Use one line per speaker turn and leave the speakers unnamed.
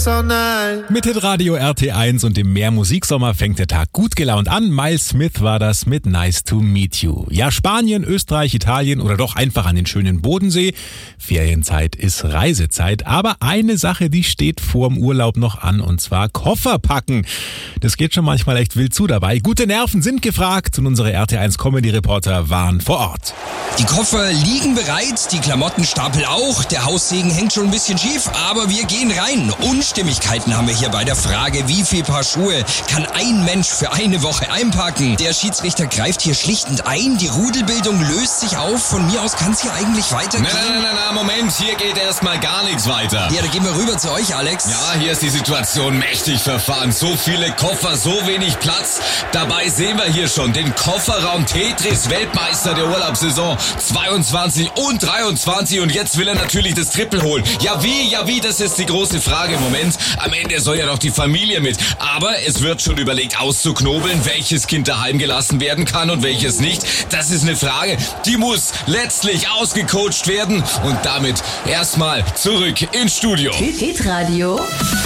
all night.
Mit Hitradio RT1 und dem Mehr-Musiksommer fängt der Tag gut gelaunt an. Miles Smith war das mit Nice to Meet You. Ja, Spanien, Österreich, Italien oder doch einfach an den schönen Bodensee. Ferienzeit ist Reisezeit. Aber eine Sache, die steht vorm Urlaub noch an, und zwar Koffer packen. Das geht schon manchmal echt wild zu dabei. Gute Nerven sind gefragt und unsere RT1 Comedy-Reporter waren vor Ort.
Die Koffer liegen bereit, die Klamottenstapel auch, der Haussegen hängt schon ein bisschen schief, aber wir gehen rein. Unstimmigkeiten haben wir hier bei der Frage, wie viel Paar Schuhe kann ein Mensch für eine Woche einpacken? Der Schiedsrichter greift hier schlichtend ein, die Rudelbildung löst sich auf, von mir aus kann es hier eigentlich weitergehen.
Na, Moment, hier geht erstmal gar nichts weiter.
Ja, dann gehen wir rüber zu euch, Alex.
Ja, hier ist die Situation mächtig verfahren. So viele Koffer, so wenig Platz. Dabei sehen wir hier schon den Kofferraum Tetris, Weltmeister der Urlaubssaison 22 und 23. Und jetzt will er natürlich das Triple holen. Ja wie, das ist die große Frage im Moment. Am Ende soll ja noch die Familie mit. Aber es wird schon überlegt auszuknobeln, welches Kind daheim gelassen werden kann und welches nicht. Das ist eine Frage, die muss letztlich ausgecoacht werden. Und damit erstmal zurück ins Studio.
Hitradio